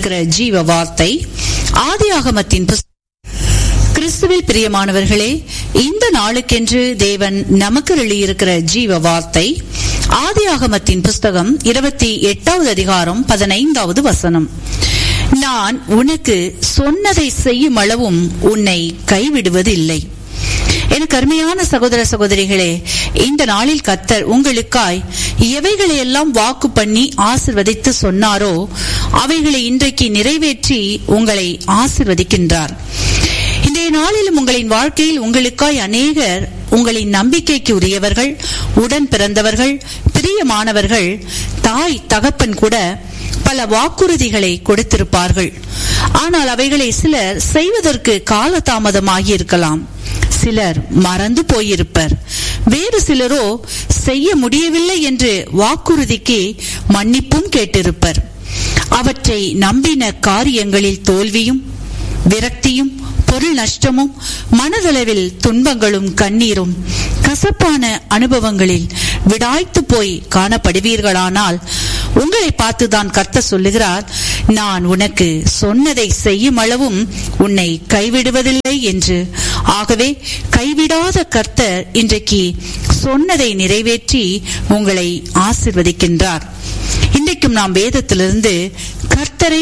இருக்கிற ஜீவ வார்த்தை. ஆதியாகமத்தின் கிறிஸ்துவில் பிரியமானவர்களே, இந்த நாளுக்கென்று தேவன் நமக்கு எழுதியிருக்கிற ஜீவ வார்த்தை ஆதியாகமத்தின் புஸ்தகம் 28வது அதிகாரம் 15வது வசனம். நான் உனக்கு சொன்னதை செய்யும் அளவும் உன்னை கைவிடுவதில்லை. எனக்கு அருமையான சகோதர சகோதரிகளே, இந்த நாளில் கர்த்தர் உங்களுக்காய் எவைகளையெல்லாம் வாக்கு பண்ணி ஆசீர்வதித்து சொன்னாரோ அவைகளை இன்றைக்கு நிறைவேற்றி உங்களை ஆசீர்வதிக்கின்றார். இன்றைய நாளிலும் உங்களின் வாழ்க்கையில் உங்களுக்காய் அநேகர் உங்களின் நம்பிக்கைக்கு உரியவர்கள், உடன் பிறந்தவர்கள், பிரியமானவர்கள், தாய் தகப்பன் கூட பல வாக்குறுதிகளை கொடுத்திருப்பார்கள். ஆனால் அவைகளை சிலர் செய்வதற்கு காலதாமதமாகி இருக்கலாம். சிலர் மறந்து போயிருப்பர். வேறு சிலரோ செய்ய முடியவில்லை என்று வாக்குறுதிக்கு மன்னிப்பும் கேட்டிருப்பர். அவற்றை நம்பின காரியங்களில் தோல்வியும் விரக்தியும் பொருள் நஷ்டமும் மனதளவில் துன்பங்களும் கண்ணீரும் கசப்பான அனுபவங்களில் விடாய்த்து போய் காணப்படுவீர்களானால் உங்களை பார்த்துதான் கர்த்தர் சொல்லுகிறார், நான் உனக்கு சொன்னதை செய்யும் அளவும் உன்னை கைவிடுவதில்லை என்று. ஆகவே கைவிடாத கர்த்தர் இன்றைக்கு சொன்னதை நிறைவேற்றி உங்களை ஆசீர்வதிக்கின்றார். இன்றைக்கும் நாம் வேதத்திலிருந்து கர்த்தர்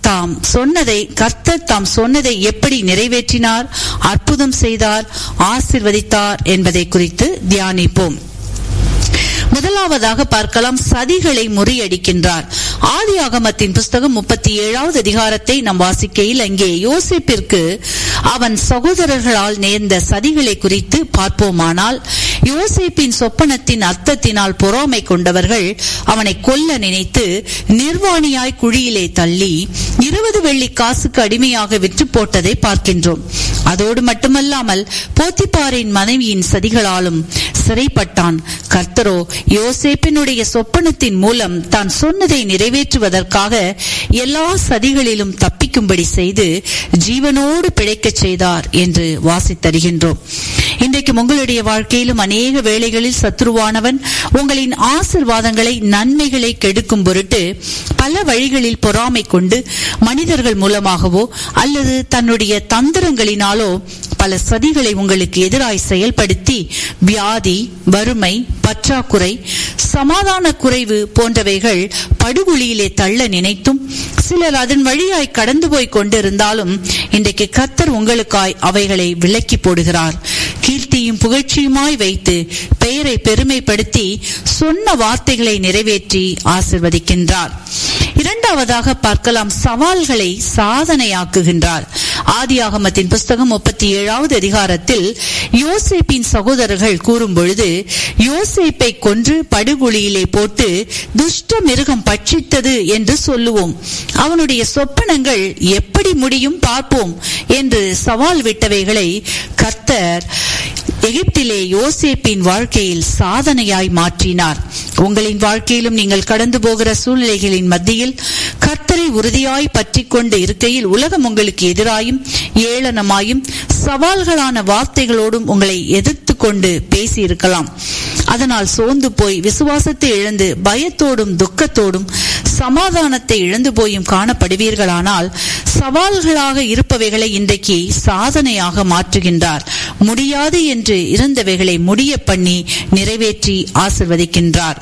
தாம் சொன்னதை எப்படி நிறைவேற்றினார், அற்புதம் செய்தார், ஆசீர்வதித்தார் என்பதை குறித்து தியானிப்போம். முதலாவதாக பார்க்கலாம், சதிகளை முறியடிக்கின்றார். ஆதியாகமத்தின் புஸ்தகம் 37வது அதிகாரத்தை நாம் வாசிக்கையில் அங்கே யோசேப்பிற்கு அவன் சகோதரர்களால் நேர்ந்த சதிகளை குறித்து பார்ப்போமானால், யோசேப்பின் சொப்பனத்தின் அர்த்தத்தினால் பொறாமை கொண்டவர்கள் அவனை கொல்ல நினைத்து நிர்வாணியாய் குழியிலே தள்ளி 20 வெள்ளி காசுக்கு அடிமையாக விற்று போட்டதை பார்க்கின்றோம். அதோடு மட்டுமல்லாமல் போத்திபாரின் மனைவியின் சதிகளாலும் சிறைப்பட்டான். கர்த்தரோ யோசேப்பினுடைய சொப்பனத்தின் மூலம் தான் சொன்னதை நிறைவேற்றுவதற்காக எல்லா சதிகளிலும் தப்பிக்கும்படி செய்து ஜீவனோடு பிழைக்கச் செய்தார் என்று வாசித்தருகின்றோம். இன்றைக்கு உங்களுடைய வாழ்க்கையிலும் அநேக வேளைகளில் சத்துருவானவன் உங்களின் ஆசீர்வாதங்களை, நன்மைகளை கெடுக்கும் பொருட்டு பல வழிகளில் பொறாமை கொண்டு மனிதர்கள் மூலமாகவோ அல்லது தன்னுடைய தந்திரங்களினாலோ பல சதிகளை உங்களுக்கு எதிராய் செயல்படுத்தி வியாதி, வறுமை, பற்றாக்குறை, சமாதான குறைவு போன்றவைகள் படுகுழியிலே தள்ள நினைத்தும் சிலர் அதன் வழியாய் கடந்து போய் கொண்டிருந்தாலும் இன்றைக்கு கர்த்தர் உங்களுக்காய் அவைகளை விலக்கி போடுகிறார். கீர்த்தியும் புகழ்ச்சியுமாய் வைத்து பெயரை பெருமைப்படுத்தி சொன்ன வார்த்தைகளை நிறைவேற்றி ஆசீர்வதிக்கின்றார். இரண்டாவதாக பார்க்கலாம், சவால்களை சாதனையாக்குகின்றார். ஆதியாகமத்தின் புஸ்தகம் 37வது அதிகாரத்தில் யோசேப்பின் சகோதரர்கள் கூறும் பொழுது, யோசேப்பை கொன்று படுகுழியிலே போட்டு துஷ்ட மிருகம் பட்சித்தது என்று சொல்லுவோம், அவனுடைய சொப்பனங்கள் எப்படி முடியும் பார்ப்போம் என்று சவால் விட்டவைகளை கர்த்தர் எகிப்திலே யோசேப்பின் வாழ்க்கையில் சாதனையாய் மாற்றினார். உங்களின் வாழ்க்கையிலும் நீங்கள் கடந்து போகிற சூழ்நிலைகளின் மத்தியில் கர்த்தரை உறுதியாய் பற்றி கொண்டு இருக்கையில் உலகம் உங்களுக்கு எதிராயும் ஏளனமாயும் சவால்களான வார்த்தைகளோடும் உங்களை எதிர்த்து கொண்டு பேசி இருக்கலாம். அதனால் சோர்ந்து போய் விசுவாசத்தை இழந்து பயத்தோடும் துக்கத்தோடும் சமாதானத்தை இழந்து போயும் காணப்படுவீர்களானால் சவால்களாக இருப்பவைகளை இன்றைக்கு சாதனையாக மாற்றுகின்றார். முடியாது என்று இருந்தவைகளை முடிய பண்ணி நிறைவேற்றி ஆசீர்வதிக்கின்றார்.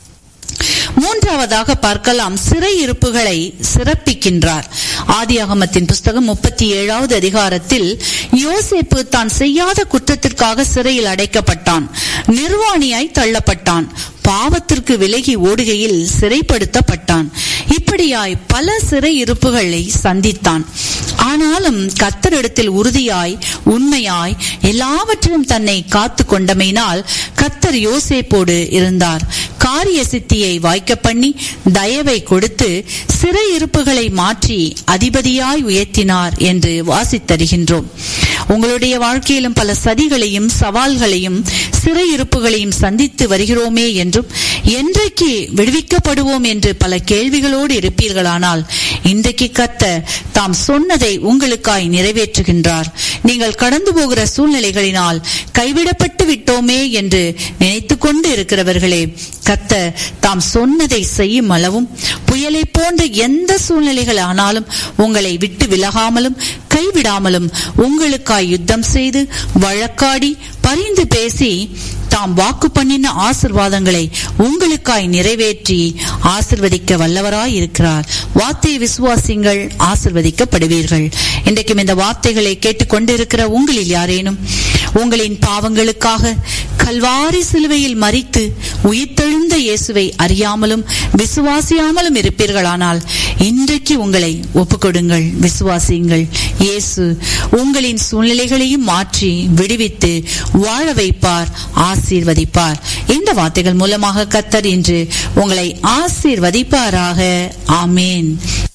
மூன்றாவதாக பார்க்கலாம், சிறையிருப்புகளை சிறப்பிக்கின்றார். ஆதியாகமத்தின் புஸ்தகம் 37வது அதிகாரத்தில் யோசேப்பு தான் செய்யாத குற்றத்திற்காக சிறையில் அடைக்கப்பட்டான், நிர்வாணியாய் தள்ளப்பட்டான், பாவத்திற்கு விலகி ஓடுகையில் சிறைப்படுத்தப்பட்டான். இப்படியாய் பல சிறையிருப்புகளை சந்தித்தான். ஆனாலும் கர்த்தரிடத்தில் உறுதியாய் உண்மையாய் எல்லாவற்றிலும் தன்னை காத்து கொண்டமையினால் கர்த்தர் யோசேப்போடு இருந்தார். காரிய சித்தியை வாய்க்க பண்ணி தயவை கொடுத்து சிறையிருப்புகளை மாற்றி அதிபதியாய் உயர்த்தினார் என்று வாசித்தருகின்றோம். உங்களுடைய வாழ்க்கையிலும் பல சதிகளையும் சவால்களையும் சிறையிருப்புகளையும் சந்தித்து வருகிறோமே என்றும் என்றைக்கு விடுவிக்கப்படுவோம் என்று பல கேள்விகளோடு இருப்பீர்களானால் இன்றைக்கு கர்த்தர் தாம் சொன்னதை உங்களுக்காய் நிறைவேற்றுகின்றார். நீங்கள் கடந்து போகிற சூழ்நிலைகளினால் கைவிடப்பட்டு விட்டோமே என்று நினைத்து கொண்டு இருக்கிறவர்களே, கர்த்தர் தாம் சொன்னதை செய்யும் அளவும் புயலை போன்ற எந்த சூழ்நிலைகள் ஆனாலும் உங்களை விட்டு விலகாமலும் கைவிடாமலும் உங்களுக்காய் யுத்தம் செய்து வழக்காடி பரிந்து பேசி தாம் வாக்கு பண்ணின ஆசீர்வாதங்களை உங்களுக்காய் நிறைவேற்றி ஆசீர்வதிக்க வல்லவராய் இருக்கிறார். வார்த்தையை விசுவாசிங்கள், ஆசீர்வதிக்கப்படுவீர்கள். இன்றைக்கும் இந்த வார்த்தைகளை கேட்டுக்கொண்டிருக்கிற உங்களில் யாரேனும் உங்களின் பாவங்களுக்காக கல்வாரி சிலுவையில் மரித்து உயிர்த்தெழுந்த இயேசுவை அறியாமலும் விசுவாசியாமலும் இருப்பீர்களானால் இன்றைக்கு உங்களை ஒப்புக்கொடுங்கள், விசுவாசியுங்கள். இயேசு உங்களின் சூழ்நிலைகளையும் மாற்றி விடுவித்து வாழ வைப்பார், ஆசீர்வதிப்பார். இந்த வார்த்தைகள் மூலமாக கர்த்தர் இன்று உங்களை ஆசீர்வதிப்பாராக. ஆமேன்.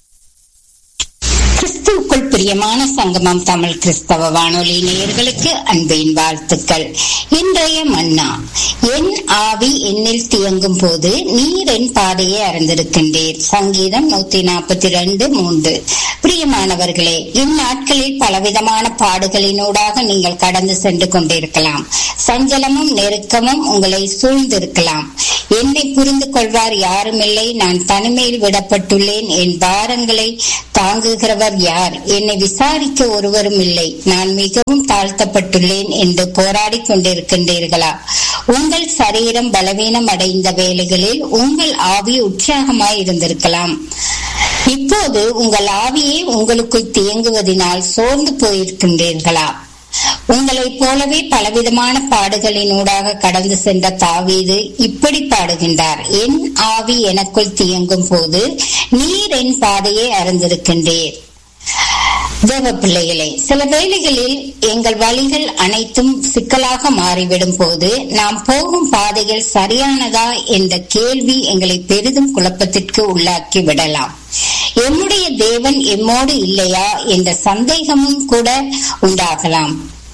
கிறிஸ்துவுக்குள் பிரியமான சங்கமம் தமிழ் கிறிஸ்தவ வானொலி நேயர்களுக்கு அன்பின் வாழ்த்துக்கள். இன்றைய மன்னா: என் ஆவி என்னில் தியங்கும் போது நீர் என் பாதையை அறிந்திருக்கின்றீர். சங்கீதம் 142:3. பிரியமானவர்களே, இந்நாட்களில் பலவிதமான பாடுகளினூடாக நீங்கள் கடந்து சென்று கொண்டிருக்கலாம். சஞ்சலமும் நெருக்கமும் உங்களை சூழ்ந்திருக்கலாம். என்னை புரிந்து கொள்வார் யாருமில்லை, நான் தனிமையில் விடப்பட்டுள்ளேன், என் பாரங்களை தாங்குகிறவர் யார், என்னை விசாரிக்க ஒருவரும் இல்லை, நான் மிகவும் தாழ்த்தப்பட்டுள்ளேன் என்று போராடி கொண்டிருக்கின்றீர்களா? உங்கள் சரீரம் பலவீனம் அடைந்த வேளைகளில் உங்கள் ஆவி உற்சாகமாய் இருந்திருக்கலாம். இப்போது உங்கள் ஆவியே உங்களுக்குள் தியங்குவதனால் சோர்ந்து போயிருக்கின்றீர்களா? உங்களைப் போலவே பலவிதமான பாடுகளினூடாக கடந்து சென்ற தாவீது இப்படி பாடுகின்றார்: என் ஆவி எனக்குள் தியங்கும் போது நீர் என் பாதையை அறிந்திருக்கின்றீர். தேவ பிள்ளைகளே, சில வேளைகளில் எங்கள் வழிகள் அனைத்தும் சிக்கலாக மாறிவிடும் போது நாம் போகும் பாதைகள் சரியானதா என்ற கேள்வி எங்களை பெரிதும் குழப்பத்திற்கு உள்ளாக்கி விடலாம். எம்முடைய தேவன் எம்மோடு இல்லையா என்ற சந்தேகமும் கூட உண்டாகலாம்.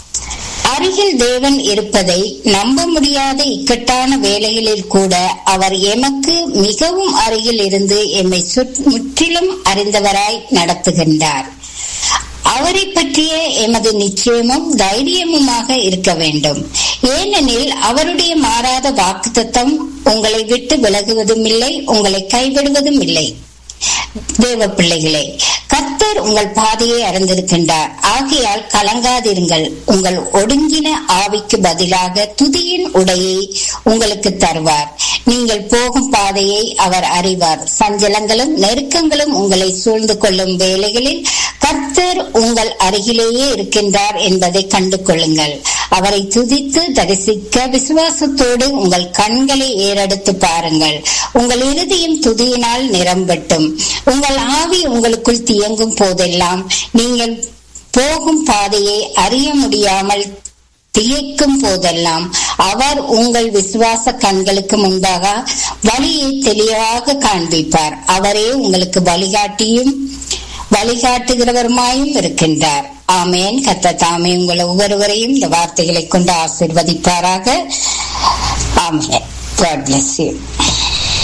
அருகில் தேவன் இருப்பதை நம்ப முடியாத இக்கட்டான வேளைகளில் கூட அவர் எமக்கு மிகவும் அருகில் இருந்து எம்மை முற்றிலும் அறிந்தவராய் நடத்துகின்றார். அவரை பற்றிய எமது நிச்சயமும் தைரியமுமாக இருக்க வேண்டும். ஏனெனில் அவருடைய மாறாத வாக்குத்தத்தம் உங்களை விட்டு விலகுவதும் இல்லை, உங்களை கைவிடுவதும் இல்லை. தேவ பிள்ளைகளே, கர்த்தர் உங்கள் பாதையை அறிந்திருக்கின்றார். ஆகையால் கலங்காதிருங்கள். உங்கள் ஒடுங்கின ஆவிக்கு பதிலாக துதியின் உடையை உங்களுக்கு தருவார். நீங்கள் போகும் பாதையை அவர் அறிவார். சஞ்சலங்களும் நெருக்கங்களும் உங்களை சூழ்ந்து கொள்ளும் வேளைகளில் கர்த்தர் உங்கள் அருகிலேயே இருக்கின்றார் என்பதை கண்டு கொள்ளுங்கள். அவரை துதித்து தரிசிக்க விசுவாசத்தோடு உங்கள் கண்களை ஏறெடுத்து பாருங்கள். உங்கள் இருதயம் துதியினால் நிரம்பட்டும். உங்கள் ஆவி உங்களுக்குள் தியங்கும் போதெல்லாம் நீங்கள் போகும் பாதையை அறிய முடியாமல் திகைக்கும் போதெல்லாம் அவர் உங்கள் விசுவாச கண்களுக்கு முன்பாக வழியை தெளிவாக காண்பிப்பார். அவரே உங்களுக்கு வழிகாட்டுகிறவருமாயும் இருக்கின்றார். ஆமேன். கர்த்தர் தாமே உங்களை ஒவ்வொருவரையும் இந்த வார்த்தைகளை கொண்டு ஆசீர்வதிப்பாராக. ஆமேன். God bless you.